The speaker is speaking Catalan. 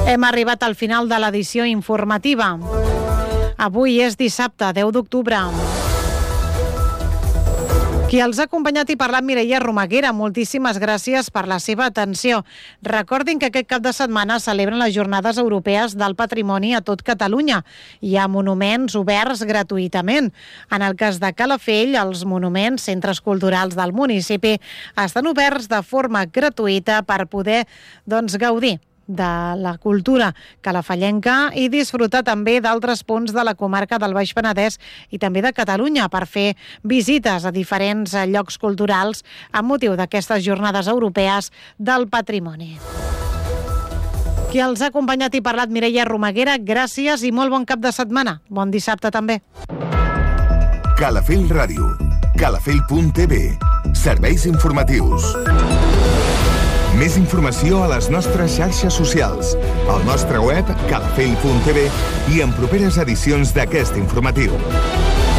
Hem arribat al final de l'edició informativa. Avui és dissabte, 10 d'octubre. Qui els ha acompanyat i parlat, Mireia Romaguera, moltíssimes gràcies per la seva atenció. Recordin que aquest cap de setmana celebren les Jornades Europees del Patrimoni a tot Catalunya. Hi ha monuments oberts gratuïtament. En el cas de Calafell, els monuments, centres culturals del municipi, estan oberts de forma gratuïta per poder gaudir de la cultura calafellenca i disfrutar també d'altres punts de la comarca del Baix Penedès i també de Catalunya per fer visites a diferents llocs culturals amb motiu d'aquestes Jornades Europees del Patrimoni. Qui els ha acompanyat i parlat, Mireia Romaguera, gràcies i molt bon cap de setmana. Bon dissabte també. Calafell Ràdio, calafell.tv, serveis informatius. Més informació a les nostres xarxes socials, al nostre web calafell.tv i en properes edicions d'aquest informatiu.